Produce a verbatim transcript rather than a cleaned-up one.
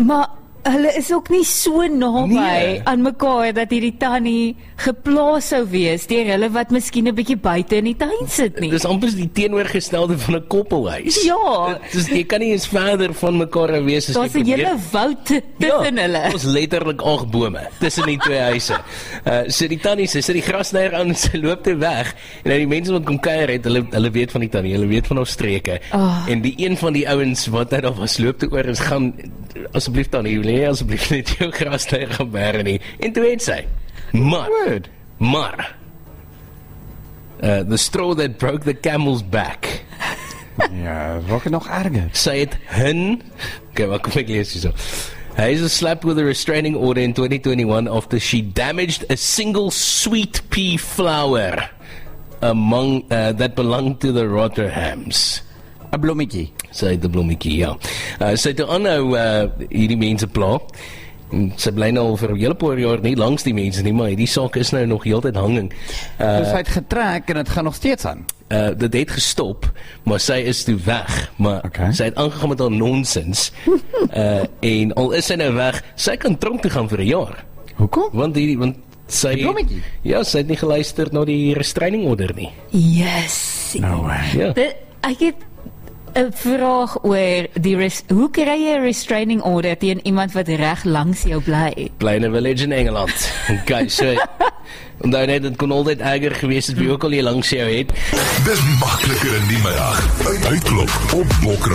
Maar hulle is ook nie so naby Nee. aan mekaar dat hierdie tannie geplaas sou wees deur hulle wat miskien 'n bietjie buite in die tuin sit nie. Dis amper die teenoorgestelde van 'n koppelhuis. Ja. Dis jy kan nie eens verder van mekaar wees as Daar's jy 'n hele probeer. woud tussen hulle. Ons letterlik agt bome tussen die twee huise. Uh so die tannie sy sit die grasnyer aan en sy loop te weg. En nou die mense wat kom kuier het, hulle hulle weet van die tannie, hulle weet van haar streke. Oh. En die een van die ouens wat nou daar was loop te oor is gaan asseblief tannie, wil jy asseblief net jou grasnyer gaan bære nie. En toe het sy. Maar Word. maar uh the straw that broke the camel's back. Ja, raak het nog erger. Sy het hun okay, wat kom ek lees hierso. Hy is slapped with a restraining order in twenty twenty-one after she damaged a single sweet pea flower among uh, that belonged to the Rotherhams. 'n Blommetjie. Sy het 'n blommetjie, ja. Uh, sy het toe aanhou uh, hierdie mense pla. En sy bly nou al vir 'n hele paar jaar nie langs die mense nie, maar hierdie saak is nou nog heeltyd hanging. Uh, Dus hy het getrek en dit gaan nog steeds aan. Uh, dit het gestop, maar sy is toe weg. Maar Okay. sy het aangegaan met haar nonsens. uh, en al is sy nou weg, sy kan tronk toe gaan vir 'n jaar. Hoekom? Want hierdie want sy Die blommetjie? ja, sy het nie geluister na die restraining order nie. Yes. No way. Ja. Dit, ek het 'n vraag oor die res, hoe kry jy 'n restraining order teen iemand wat reg langs jou bly? Bly in 'n village in Engeland. Okay, so onthou net dit kon altyd erger gewees het wie ook al hier langs jou het. Dis makliker in die middag. Uit, uitklop op Blok